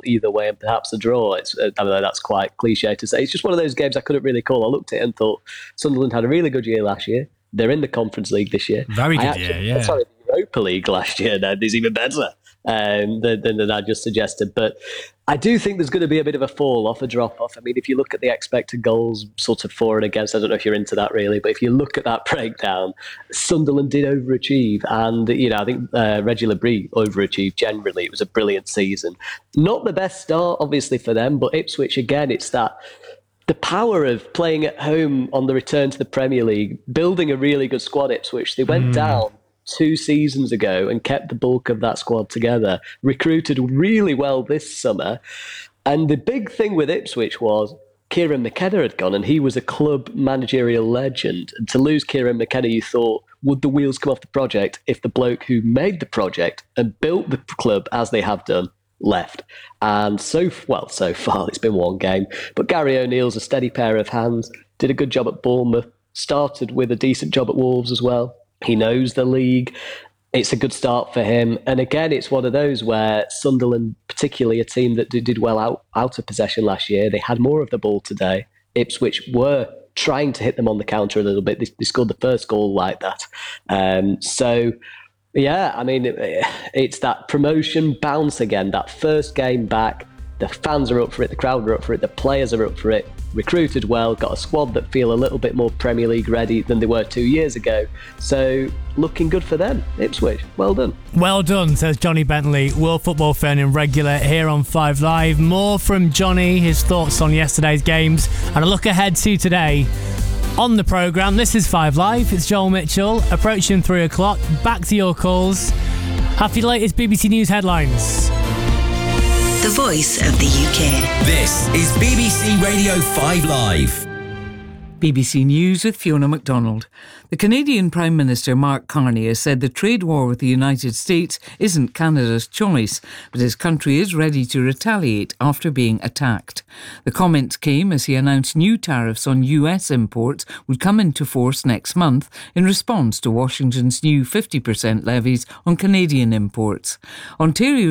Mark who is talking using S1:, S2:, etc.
S1: either way and perhaps a draw. I know that's quite cliche to say. It's just one of those games I couldn't really call. I looked at it and thought Sunderland had a really good year last year. They're in the Conference League this year.
S2: Very good year, yeah.
S1: Sorry, the Europa League last year now is even better than I just suggested. But I do think there's going to be a bit of a fall off, a drop off. I mean, if you look at the expected goals sort of for and against, I don't know if you're into that really, but if you look at that breakdown, Sunderland did overachieve. And, I think Reggie Labrie overachieved generally. It was a brilliant season. Not the best start, obviously, for them, but Ipswich, again, it's that the power of playing at home on the return to the Premier League, building a really good squad, Ipswich. They went down 2 seasons ago and kept the bulk of that squad together, recruited really well this summer. And the big thing with Ipswich was Kieran McKenna had gone, and he was a club managerial legend. And to lose Kieran McKenna, you thought, would the wheels come off the project if the bloke who made the project and built the club as they have done left? And so far it's been one game, but Gary O'Neill's a steady pair of hands, did a good job at Bournemouth, started with a decent job at Wolves as well. He knows the league. It's a good start for him. And again, it's one of those where Sunderland, particularly a team that did well out of possession last year, they had more of the ball today. Ipswich were trying to hit them on the counter a little bit. They scored the first goal like that. Yeah, I mean, it's that promotion bounce again, that first game back. The fans are up for it, the crowd are up for it, the players are up for it. Recruited well, got a squad that feel a little bit more Premier League ready than they were 2 years ago. So looking good for them, Ipswich. Well done.
S2: Well done, says Johnny Bentley, World Football Fan and regular here on 5 Live. More from Johnny, his thoughts on yesterday's games and a look ahead to today. On the programme, this is 5 Live. It's Joel Mitchell, approaching 3 o'clock. Back to your calls. After the latest BBC News headlines.
S3: The voice of the UK.
S4: This is BBC Radio 5 Live.
S5: BBC News with Fiona MacDonald. The Canadian Prime Minister Mark Carney has said the trade war with the United States isn't Canada's choice, but his country is ready to retaliate after being attacked. The comments came as he announced new tariffs on US imports would come into force next month in response to Washington's new 50% levies on Canadian imports. Ontario